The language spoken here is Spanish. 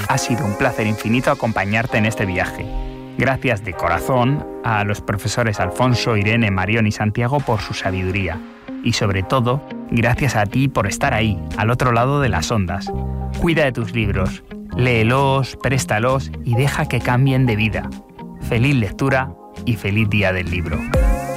Ha sido un placer infinito acompañarte en este viaje. Gracias de corazón a los profesores Alfonso, Irene, Marión y Santiago por su sabiduría. Y sobre todo, gracias a ti por estar ahí, al otro lado de las ondas. Cuida de tus libros, léelos, préstalos y deja que cambien de vida. Feliz lectura y feliz día del libro.